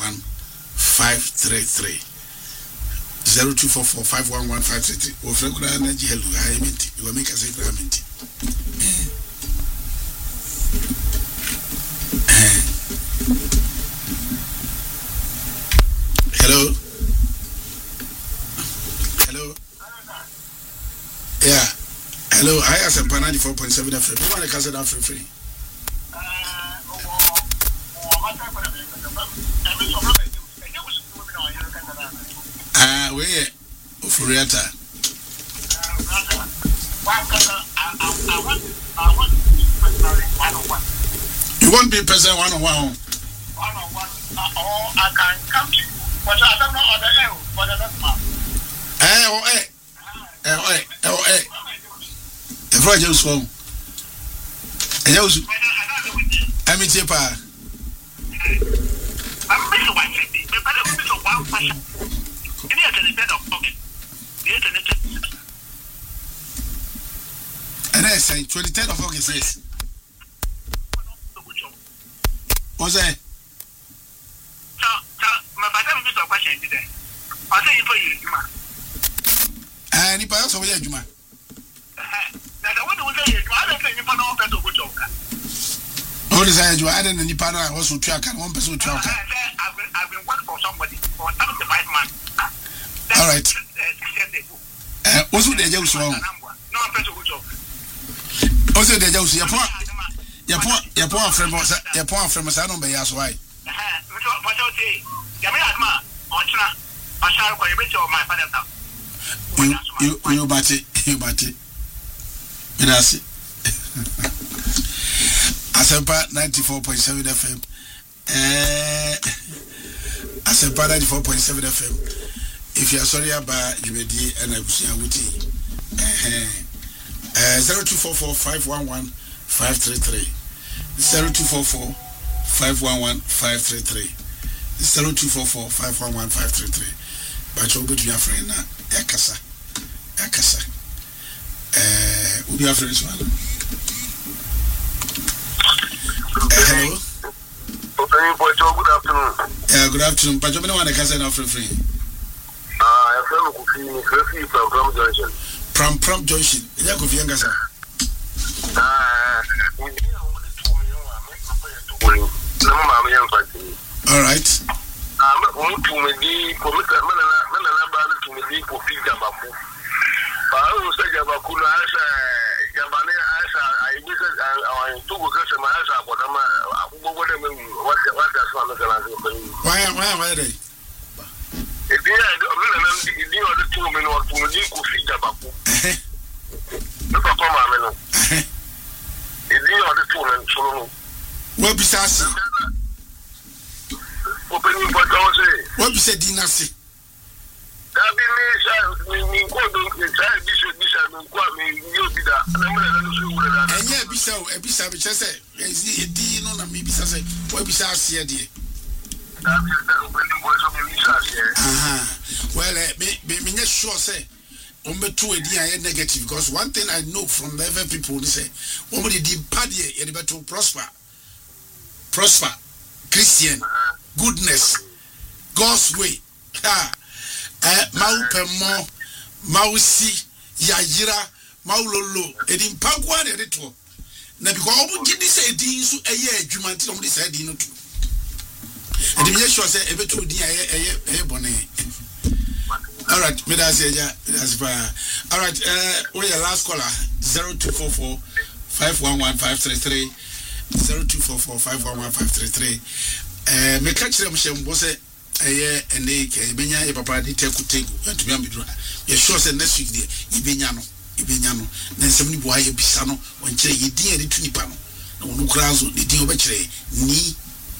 511-533. 0244-511-533. Or Francola Naji hello, I meant it. You will make us a gramment. Hello. Hello. Yeah. Hello. I have some 94.7 FM. You want to cancel that free? Where? Furiata. You want to be present one-on-one? One-on-one. Or I can come to you. But I don't know other L for the next month. If I just want, I'm in Japan. I'm missing one thing. But I'm missing one question. In the internet of pocket. The internet. And I say 23rd of August is. What's that? My father will be a question today. I'll say it for you, Juma. And if I also wear Juma. That's what you say. I don't think you know better with your car. All this I do, I didn't any partner also track and one person track. I've been working for somebody for 75 months. All right. What's with the Jones wrong? No, I'm better with your car. Also, the Jones, your poor friend was your poor friend was I don't be as why. You bat it. That's it. Asempa 94.7 FM. Asempa 94.7 FM. If you are sorry about you may be and I will see a witty. 0244-511-533. 0244-511-533. 0244-511-533. But you'll be to your friend Ekasa. We'll be after this one. Hello. Good afternoon. Good afternoon. But you don't want to cancel now for free. I'm from Pram Junction. Pram Junction. Yeah, go for sir. All right. I'm going to me I was saying about Kula Yamane Asa, I visited our two workers and my answer, but I'm what that's one of the why are they? If you are the 2 men or 2 men who feed Abaku. Look at Pomameno. If you are the 2 men, so what besides opening for Jose? What you said, Dinasi? And yeah, Bisa, which I say, is the no, and maybe say, what Bisa said, dear. Well, me not sure say, only 2 a negative, because one thing I know from the other people, they say, only the party, you're about to prosper, Christian, goodness, God's way. Maupemo, Mausi, Yajira, Maulolo, Edim Pagua, Edito. Now, because I did this a dean, so a year, Jumanti on this idea. And the Yeshua said, ever to the bonnet. All right, that's fine. All right, we're your last caller 0244-511-533. 0244-511-533. Me catch them, Shembo. And they Benya, Papa, they take to me. You're sure next week, Ibeniano, then somebody boy, Pisano, when Che, you dear the Tunipano, and one crowds the deal betray, ni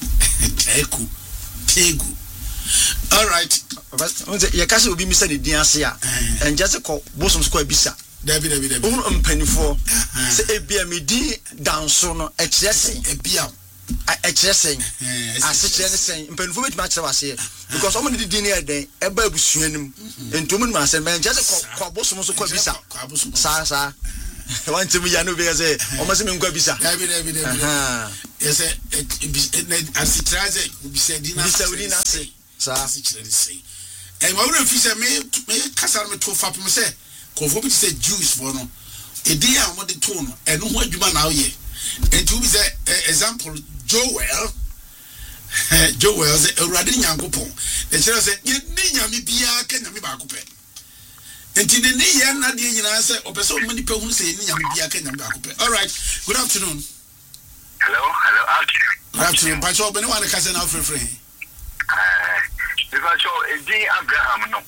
Tegu. All right, your castle will be Mr. Diasia, and just a call Bosom Square Bisa. Debbie, penny for say a beer me down soon, excessing a beer. Excessing, as saying, improvement match was here because so many dinner day, a baby swim, and 2 months and man just a cobble, so quite bizarre. Sasa, Want to be anu be say almost me nkwa bisa. David. Yes as it tries be said dinner say. Sa say. And my own officer me kasa me to fap me say kofo bi say Jews for no. E dey am the tone and no adwuma na ye. And to be say example Joel say Awurade Nyankopon. E kire say ye ni nyame bia ka nyame ba ko pe. Enti ne ni ye na de nyina say opeso mani pe hu say ni nyame bia ka nyame ba ko pe. All right. Good afternoon. Hello. Good afternoon. Pacho be no one ka say na free. Because Abraham no.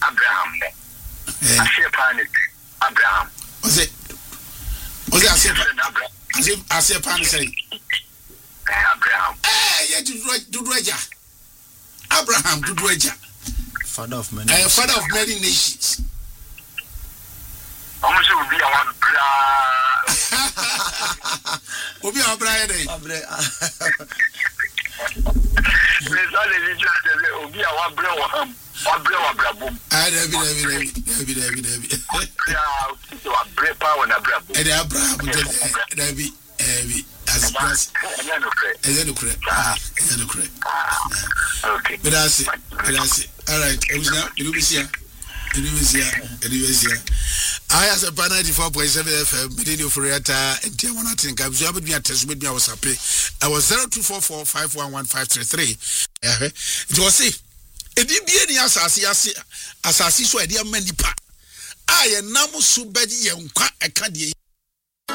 I say panic. Abraham. Was it I say panic say. Abraham. Yeah, Dudueja. Abraham Dudueja. Father of many nations. Almost will be our Obi Abraham dey. Les all les gens obi our brother. David. Okay. But that's it. All right. I as a 94.7 FM, Medina Furiata, and Tiawana think I was able to test with me. I was happy. I was 0244 511 It was it. E di bie ni asase so e dia manipa a ye nam so bedi ye nkwa eka de